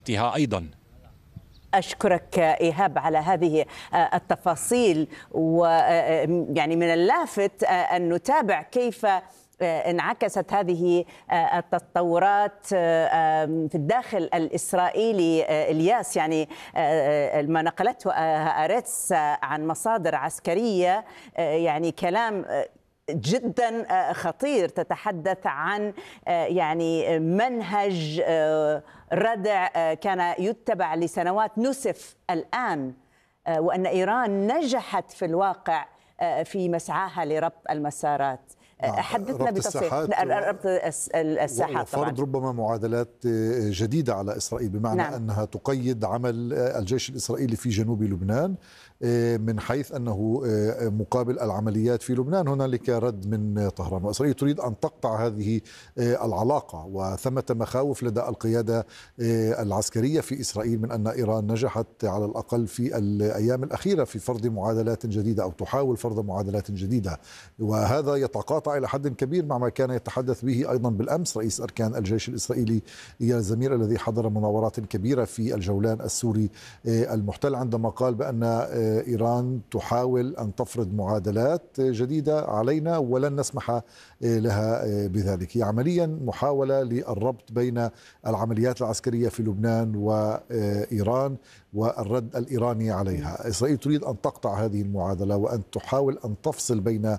أيضا. أشكرك إيهاب على هذه التفاصيل، ويعني من اللافت أن نتابع كيف انعكست هذه التطورات في الداخل الإسرائيلي. إلياس، يعني ما نقلته هآرتس عن مصادر عسكرية يعني كلام جدا خطير، تتحدث عن يعني منهج ردع كان يتبع لسنوات نسف الآن، وأن إيران نجحت في الواقع في مسعاها لربط المسارات. حدثنا بتفصيل ربط الساحات، فرض ربما معادلات جديدة على إسرائيل، بمعنى أنها تقيد عمل الجيش الإسرائيلي في جنوب لبنان، من حيث أنه مقابل العمليات في لبنان هنالك رد من طهران، وإسرائيل تريد أن تقطع هذه العلاقة. وثمة مخاوف لدى القيادة العسكرية في إسرائيل من أن إيران نجحت على الأقل في الأيام الأخيرة في فرض معادلات جديدة أو تحاول فرض معادلات جديدة، وهذا يتقاطع إلى حد كبير مع ما كان يتحدث به أيضا بالأمس رئيس أركان الجيش الإسرائيلي إيال زمير، الذي حضر مناورات كبيرة في الجولان السوري المحتل، عندما قال بأن إيران تحاول أن تفرض معادلات جديدة علينا ولن نسمح لها بذلك. هي عمليا محاولة للربط بين العمليات العسكرية في لبنان وإيران والرد الإيراني عليها. إسرائيل تريد أن تقطع هذه المعادلة وأن تحاول أن تفصل بين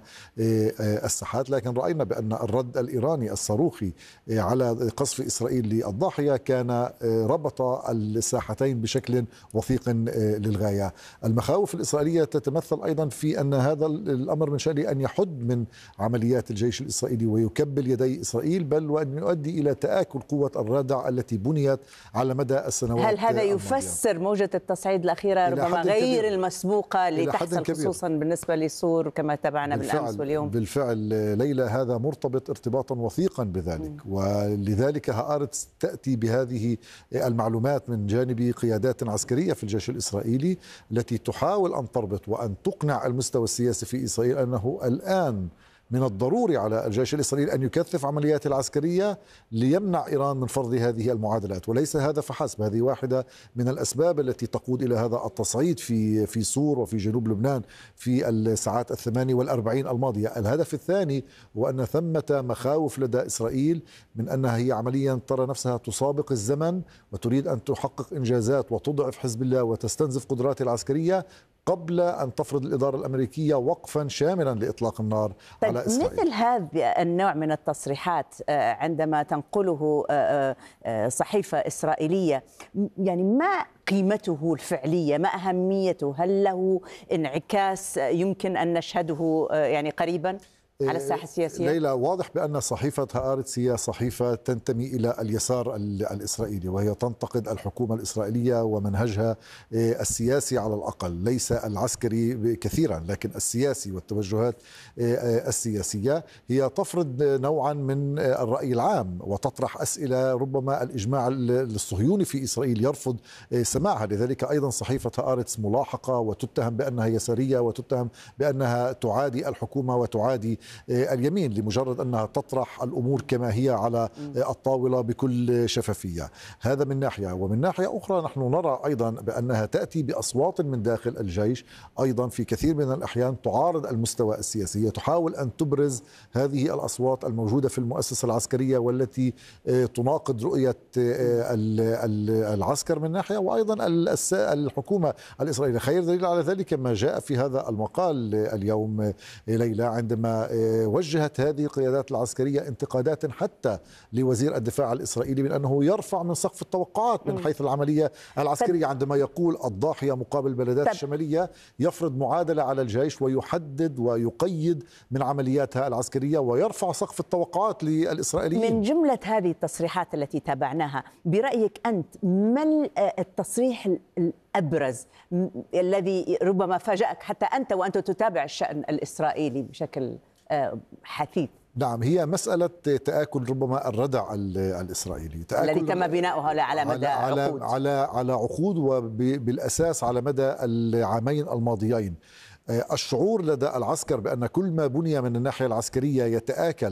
الساحات، لكن رأينا بأن الرد الإيراني الصاروخي على قصف إسرائيل للضاحية كان ربط الساحتين بشكل وثيق للغاية. المخاوف الإسرائيلية تتمثل أيضا في أن هذا الأمر من شأنه أن يحد من عمليات الجيش الإسرائيلي ويكبل يدي إسرائيل، بل وأن يؤدي إلى تآكل قوة الردع التي بنيت على مدى السنوات. هل هذا يفسر موجة التصعيد الأخيرة ربما غير المسبوقة لتحصل خصوصا بالنسبة لسور كما تابعنا بالأمس واليوم؟ بالفعل ليلى، هذا مرتبط ارتباطا وثيقا بذلك، ولذلك هآرتس تأتي بهذه المعلومات من جانب قيادات عسكرية في الجيش الإسرائيلي التي تحاول أن تربط وأن تقنع المستوى السياسي في إسرائيل أنه الآن من الضروري على الجيش الإسرائيلي أن يكثف عملياته العسكرية ليمنع إيران من فرض هذه المعادلات. وليس هذا فحسب، هذه واحدة من الأسباب التي تقود إلى هذا التصعيد في سور وفي جنوب لبنان في الساعات 48 الماضية. الهدف الثاني هو أن ثمة مخاوف لدى إسرائيل من أنها هي عمليا ترى نفسها تسابق الزمن وتريد أن تحقق إنجازات وتضعف حزب الله وتستنزف قدراتها العسكرية قبل أن تفرض الإدارة الأمريكية وقفا شاملا لإطلاق النار على إسرائيل. مثل هذا النوع من التصريحات عندما تنقله صحيفة إسرائيلية، يعني ما قيمته الفعلية؟ ما أهميته؟ هل له انعكاس يمكن أن نشهده يعني قريبا على الساحة السياسية؟ ليلى، واضح بأن صحيفة هآرتس هي صحيفة تنتمي إلى اليسار الإسرائيلي، وهي تنتقد الحكومة الإسرائيلية ومنهجها السياسي على الأقل، ليس العسكري كثيرا لكن السياسي والتوجهات السياسية. هي تفرض نوعا من الرأي العام وتطرح أسئلة ربما الإجماع الصهيوني في إسرائيل يرفض سماعها. لذلك أيضا صحيفة هآرتس ملاحقة وتتهم بأنها يسارية وتتهم بأنها تعادي الحكومة وتعادي اليمين لمجرد أنها تطرح الأمور كما هي على الطاولة بكل شفافية. هذا من ناحية، ومن ناحية أخرى نحن نرى أيضا بأنها تأتي بأصوات من داخل الجيش أيضا في كثير من الأحيان تعارض المستوى السياسي، تحاول أن تبرز هذه الأصوات الموجودة في المؤسسة العسكرية والتي تناقض رؤية العسكر من ناحية وأيضا الحكومة الإسرائيلية. خير دليل على ذلك ما جاء في هذا المقال اليوم ليلى، عندما وجهت هذه القيادات العسكرية انتقادات حتى لوزير الدفاع الإسرائيلي من أنه يرفع من سقف التوقعات من حيث العملية العسكرية، عندما يقول الضاحية مقابل البلدات الشمالية يفرض معادلة على الجيش ويحدد ويقيد من عملياتها العسكرية ويرفع سقف التوقعات للإسرائيليين. من جملة هذه التصريحات التي تابعناها، برأيك أنت ما التصريح الأبرز الذي ربما فاجأك حتى أنت وأنت تتابع الشأن الإسرائيلي بشكل حثيث؟ نعم، هي مسألة تآكل ربما الردع الإسرائيلي الذي تم بناؤه على مدى عقود، على عقود وبالأساس على مدى العامين الماضيين. الشعور لدى العسكر بأن كل ما بني من الناحية العسكرية يتآكل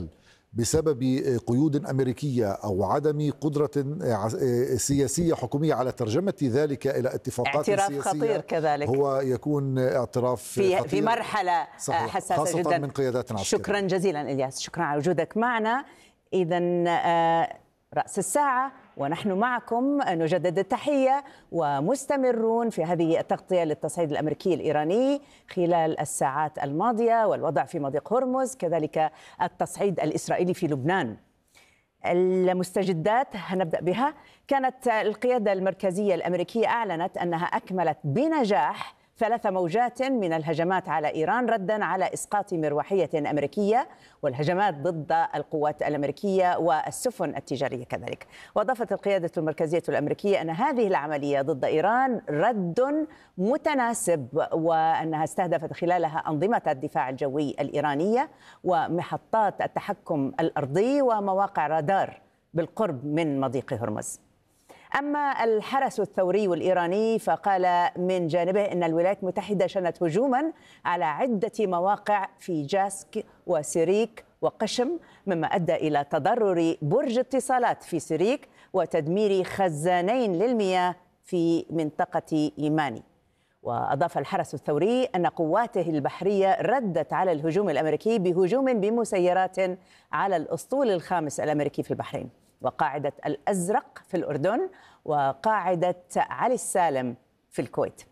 بسبب قيود أمريكية أو عدم قدرة سياسية حكومية على ترجمة ذلك إلى اتفاقات اعتراف سياسية، خطير كذلك، هو يكون اعتراف في خطير مرحلة حساسة خاصة جدا من قيادات عسكرية. شكرا جزيلا إلياس، شكرا على وجودك معنا. إذا رأس الساعة ونحن معكم نجدد التحية ومستمرون في هذه التغطية للتصعيد الأمريكي الإيراني خلال الساعات الماضية والوضع في مضيق هرمز، كذلك التصعيد الإسرائيلي في لبنان. المستجدات هنبدأ بها. كانت القيادة المركزية الأمريكية أعلنت أنها أكملت بنجاح 3 موجات من الهجمات على إيران رداً على إسقاط مروحية أمريكية والهجمات ضد القوات الأمريكية والسفن التجارية كذلك. وأضافت القيادة المركزية الأمريكية أن هذه العملية ضد إيران رد متناسب، وأنها استهدفت خلالها أنظمة الدفاع الجوي الإيرانية ومحطات التحكم الأرضي ومواقع رادار بالقرب من مضيق هرمز. أما الحرس الثوري الإيراني فقال من جانبه أن الولايات المتحدة شنت هجوما على عدة مواقع في جاسك وسيريك وقشم، مما أدى إلى تضرر برج اتصالات في سيريك وتدمير خزانين للمياه في منطقة يماني. وأضاف الحرس الثوري أن قواته البحرية ردت على الهجوم الأمريكي بهجوم بمسيرات على الأسطول الخامس الأمريكي في البحرين، وقاعدة الأزرق في الأردن، وقاعدة علي السالم في الكويت.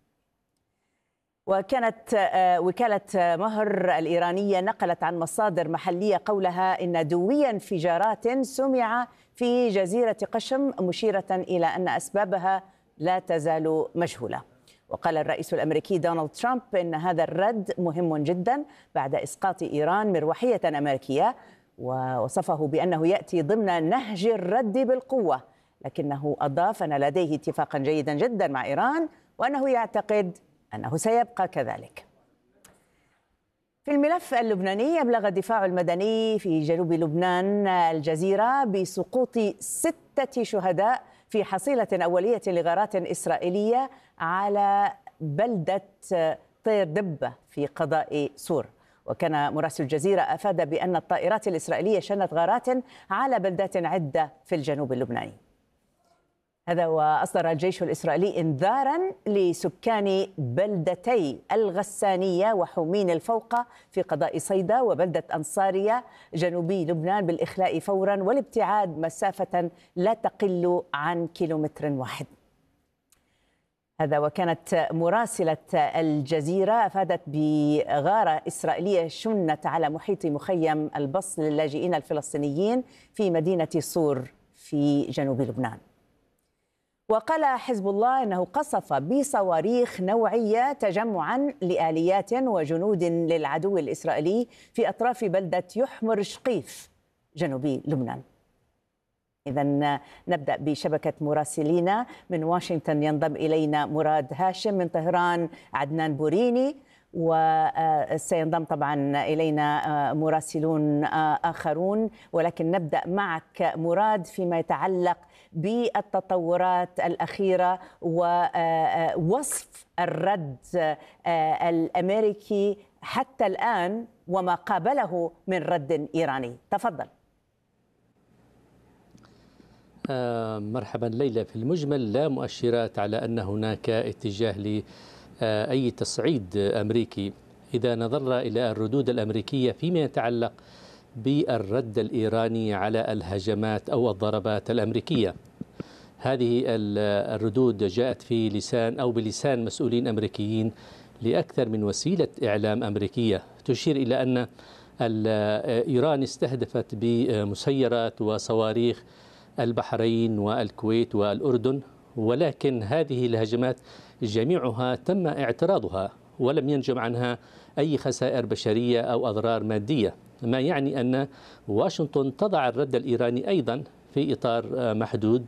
وكانت وكالة مهر الإيرانية نقلت عن مصادر محلية قولها إن دوي انفجارات سمع في جزيرة قشم، مشيرة إلى أن أسبابها لا تزال مجهولة. وقال الرئيس الأمريكي دونالد ترامب إن هذا الرد مهم جدا بعد إسقاط إيران مروحية أمريكية، ووصفه بأنه يأتي ضمن نهج الرد بالقوة، لكنه أضاف أن لديه اتفاقا جيدا جدا مع إيران وأنه يعتقد أنه سيبقى كذلك. في الملف اللبناني، أبلغ الدفاع المدني في جنوب لبنان الجزيرة بسقوط 6 شهداء في حصيلة أولية لغارات إسرائيلية على بلدة طير دبة في قضاء سور. وكان مراسل الجزيرة أفاد بأن الطائرات الإسرائيلية شنت غارات على بلدات عدة في الجنوب اللبناني. هذا وأصدر الجيش الإسرائيلي إنذاراً لسكان بلدتي الغسانية وحومين الفوقة في قضاء صيدا وبلدة أنصارية جنوبي لبنان بالإخلاء فوراً والابتعاد مسافة لا تقل عن 1 كيلومتر. هذا وكانت مراسلة الجزيرة أفادت بغارة إسرائيلية شنت على محيط مخيم البص للاجئين الفلسطينيين في مدينة صور في جنوب لبنان. وقال حزب الله أنه قصف بصواريخ نوعية تجمعا لآليات وجنود للعدو الإسرائيلي في أطراف بلدة يحمر شقيف جنوبي لبنان. إذن نبدأ بشبكة مراسلينا من واشنطن. ينضم إلينا مراد هاشم، من طهران عدنان بوريني، وسينضم طبعا إلينا مراسلون آخرون، ولكن نبدأ معك مراد فيما يتعلق بالتطورات الأخيرة ووصف الرد الأمريكي حتى الآن وما قابله من رد إيراني. تفضل. مرحبا ليلى. في المجمل لا مؤشرات على أن هناك اتجاه لأي تصعيد أمريكي إذا نظرنا إلى الردود الأمريكية فيما يتعلق بالرد الإيراني على الهجمات أو الضربات الأمريكية. هذه الردود جاءت في لسان أو بلسان مسؤولين أمريكيين لأكثر من وسيلة إعلام أمريكية تشير إلى أن إيران استهدفت بمسيرات وصواريخ البحرين والكويت والأردن، ولكن هذه الهجمات جميعها تم اعتراضها ولم ينجم عنها أي خسائر بشرية أو أضرار مادية، ما يعني أن واشنطن تضع الرد الإيراني أيضا في إطار محدود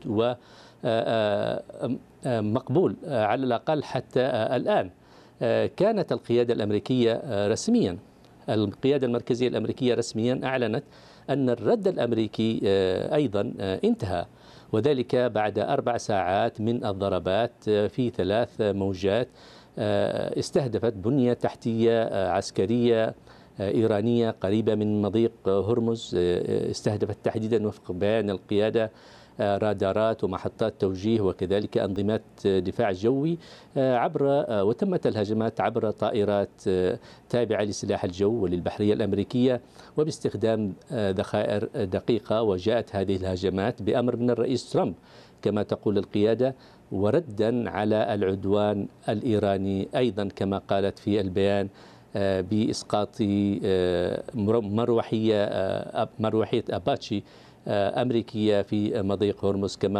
ومقبول على الأقل حتى الآن. كانت القيادة الأمريكية رسميا، القيادة المركزية الأمريكية رسميا أعلنت أن الرد الأمريكي أيضا انتهى، وذلك بعد 4 ساعات من الضربات في 3 موجات استهدفت بنية تحتية عسكرية إيرانية قريبة من مضيق هرمز، استهدفت تحديدا وفق بيان القيادة رادارات ومحطات توجيه وكذلك أنظمات دفاع جوي وتمت الهجمات عبر طائرات تابعة لسلاح الجو وللبحرية الأمريكية وباستخدام ذخائر دقيقة. وجاءت هذه الهجمات بأمر من الرئيس ترامب كما تقول القيادة، وردا على العدوان الإيراني أيضا كما قالت في البيان بإسقاط مروحية أباتشي أمريكية في مضيق هرمز كما